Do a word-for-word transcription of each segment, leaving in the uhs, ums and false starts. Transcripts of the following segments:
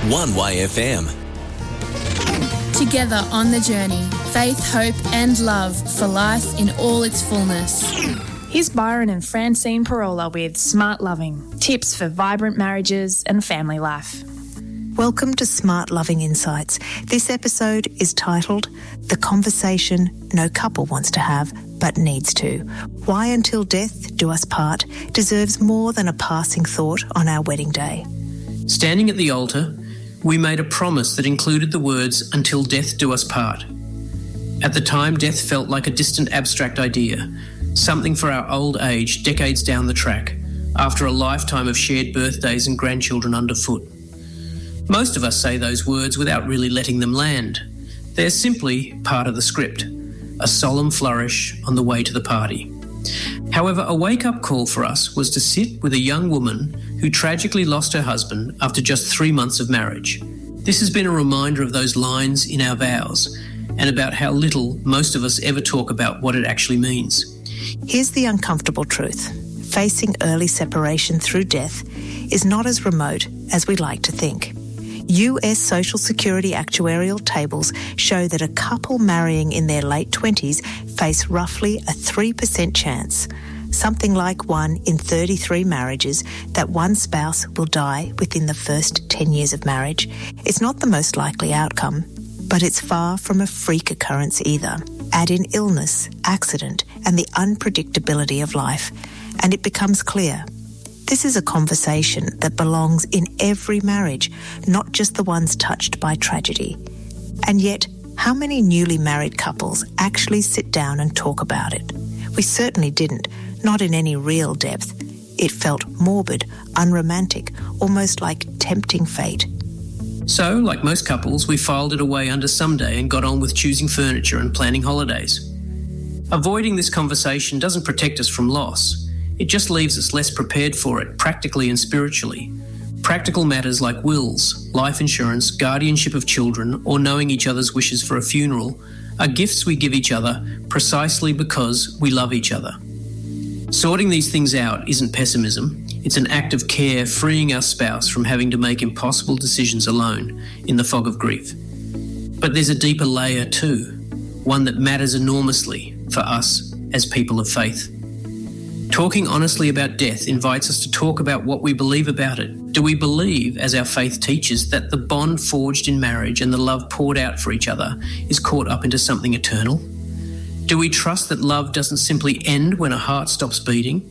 one Y F M. Together on the journey, faith, hope and love for life in all its fullness. Here's Byron and Francine Parola with Smart Loving, tips for vibrant marriages and family life. Welcome to Smart Loving Insights. This episode is titled The Conversation No Couple Wants to Have But Needs to. Why Until Death Do Us Part deserves more than a passing thought on our wedding day. Standing at the altar, we made a promise that included the words, "Until death do us part." At the time, death felt like a distant abstract idea, something for our old age decades down the track, after a lifetime of shared birthdays and grandchildren underfoot. Most of us say those words without really letting them land. They're simply part of the script, a solemn flourish on the way to the party. However, a wake-up call for us was to sit with a young woman who tragically lost her husband after just three months of marriage. This has been a reminder of those lines in our vows and about how little most of us ever talk about what it actually means. Here's the uncomfortable truth. Facing early separation through death is not as remote as we'd like to think. U S Social Security actuarial tables show that a couple marrying in their late twenties face roughly a three percent chance, something like one in thirty-three marriages, that one spouse will die within the first ten years of marriage. It's not the most likely outcome, but it's far from a freak occurrence either. Add in illness, accident, and the unpredictability of life, and it becomes clear. This is a conversation that belongs in every marriage, not just the ones touched by tragedy. And yet, how many newly married couples actually sit down and talk about it? We certainly didn't, not in any real depth. It felt morbid, unromantic, almost like tempting fate. So, like most couples, we filed it away under someday and got on with choosing furniture and planning holidays. Avoiding this conversation doesn't protect us from loss. It just leaves us less prepared for it, practically and spiritually. Practical matters like wills, life insurance, guardianship of children, or knowing each other's wishes for a funeral are gifts we give each other precisely because we love each other. Sorting these things out isn't pessimism. It's an act of care, freeing our spouse from having to make impossible decisions alone in the fog of grief. But there's a deeper layer too, one that matters enormously for us as people of faith. Talking honestly about death invites us to talk about what we believe about it. Do we believe, as our faith teaches, that the bond forged in marriage and the love poured out for each other is caught up into something eternal? Do we trust that love doesn't simply end when a heart stops beating?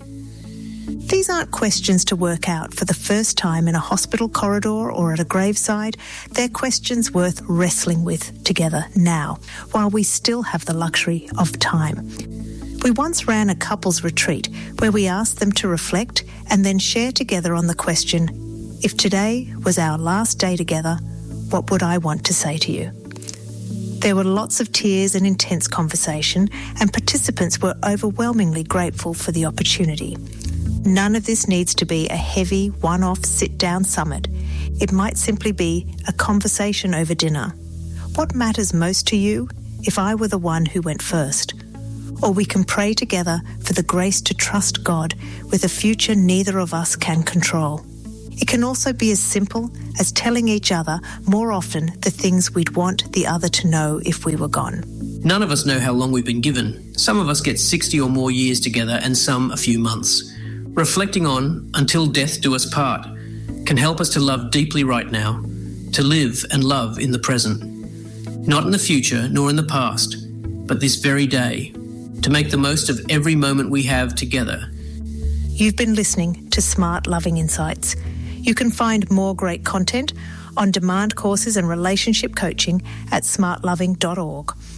These aren't questions to work out for the first time in a hospital corridor or at a graveside. They're questions worth wrestling with together now, while we still have the luxury of time. We once ran a couples retreat where we asked them to reflect and then share together on the question, if today was our last day together, what would I want to say to you? There were lots of tears and intense conversation, and participants were overwhelmingly grateful for the opportunity. None of this needs to be a heavy, one-off sit-down summit. It might simply be a conversation over dinner. What matters most to you if I were the one who went first? Or we can pray together for the grace to trust God with a future neither of us can control. It can also be as simple as telling each other more often the things we'd want the other to know if we were gone. None of us know how long we've been given. Some of us get sixty or more years together and some a few months. Reflecting on "Until death do us part" can help us to love deeply right now, to live and love in the present. Not in the future nor in the past, but this very day, to make the most of every moment we have together. You've been listening to Smart Loving Insights. You can find more great content, on-demand courses and relationship coaching at smart loving dot org.